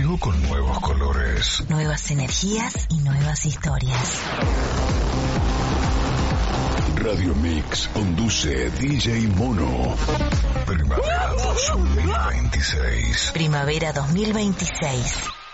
Llegó con nuevos colores, nuevas energías y nuevas historias. Radio Mix conduce DJ Mono. Primavera 2026. Primavera 2026.